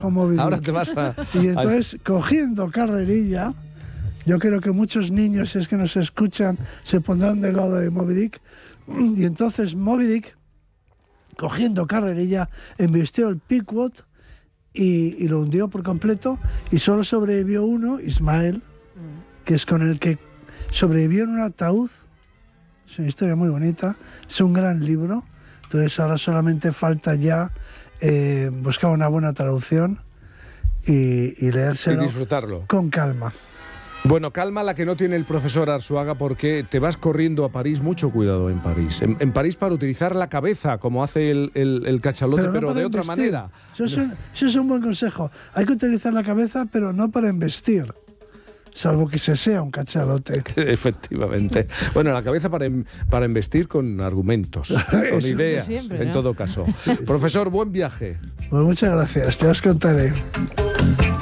con Moby Dick. Ahora te vas a... Y entonces, cogiendo carrerilla, yo creo que muchos niños, si es que nos escuchan, se pondrán del lado de Moby Dick. Y entonces Moby Dick, cogiendo carrerilla, embistió el Pequod y lo hundió por completo, y solo sobrevivió uno, Ismael, que es con el que sobrevivió en un ataúd. Es una historia muy bonita, es un gran libro. Entonces ahora solamente falta ya buscar una buena traducción y leérselo y disfrutarlo con calma. Bueno, calma la que no tiene el profesor Arzuaga, porque te vas corriendo a París. Mucho cuidado en París. En París, para utilizar la cabeza, como hace el cachalote, pero no de otra embestir. manera. Eso es un buen consejo. Hay que utilizar la cabeza, pero no para embestir. Salvo que se sea un cachalote. Efectivamente. Bueno, la cabeza para embestir con argumentos, con ideas, siempre, en ¿no? todo caso. Profesor, buen viaje. Pues muchas gracias, te os contaré.